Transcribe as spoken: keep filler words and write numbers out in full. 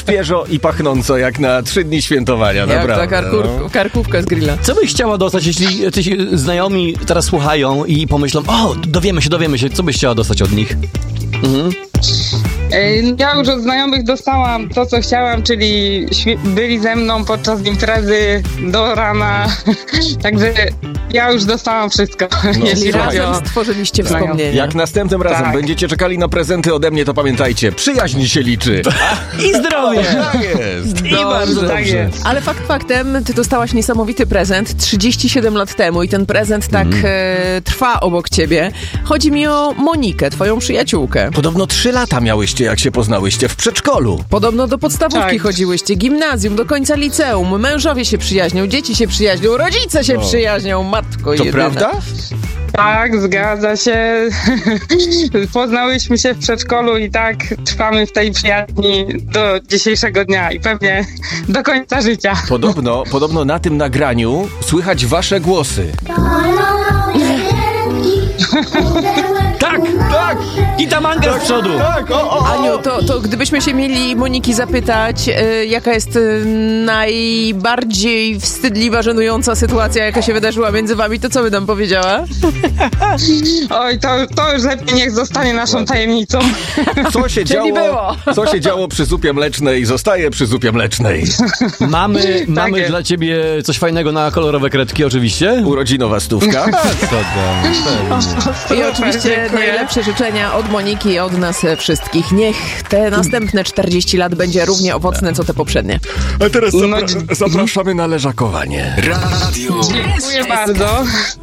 świeżo i pachnąco, jak na trzy dni świętowania, Jak naprawdę. ta karkur, no. karkówka z grilla. Co byś chciała dostać, jeśli ci znajomi teraz słuchają i pomyślą, o, dowiemy się, dowiemy się, co byś chciała dostać od nich? Mhm. Ja już od znajomych dostałam to, co chciałam, czyli świe- byli ze mną podczas imprezy do rana, także ja już dostałam wszystko. No, jeśli Czyli chodzi o... razem stworzyliście wspomnienia. Jak następnym razem Tak. będziecie czekali na prezenty ode mnie, to pamiętajcie, przyjaźń się liczy. I zdrowie! Tak jest. I bardzo tak dobrze. jest. Ale fakt faktem, ty dostałaś niesamowity prezent trzydzieści siedem lat temu i ten prezent tak Mhm. e, trwa obok ciebie. Chodzi mi o Monikę, twoją przyjaciółkę. Podobno trzy lata miałyście, jak się poznałyście w przedszkolu. Podobno do podstawówki Tak. chodziłyście, gimnazjum, do końca liceum, mężowie się przyjaźnią, dzieci się przyjaźnią, rodzice się O. przyjaźnią, matko To jedyna. prawda? Tak, zgadza się. Poznałyśmy się w przedszkolu i tak trwamy w tej przyjaźni do dzisiejszego dnia i pewnie do końca życia. Podobno, podobno na tym nagraniu słychać wasze głosy. Tak, tak! I ta manga z przodu! Tak, o, o, o. Aniu, to, to gdybyśmy się mieli Moniki zapytać, e, jaka jest e, najbardziej wstydliwa, żenująca sytuacja, jaka się wydarzyła między wami, to co by nam powiedziała? Oj, to, to już lepiej niech zostanie naszą tajemnicą. Co się Czyli działo, było. co się działo przy zupie mlecznej, zostaje przy zupie mlecznej. Mamy, mamy jest. dla ciebie coś fajnego na kolorowe kredki, oczywiście. Urodzinowa stówka. Co tam? I oczywiście dziękuję. najlepsze życzenia od Moniki i od nas wszystkich. Niech te następne czterdzieści lat będzie równie owocne, co te poprzednie. A teraz No, zapra- zapraszamy na leżakowanie. Radio Dziękuję bardzo.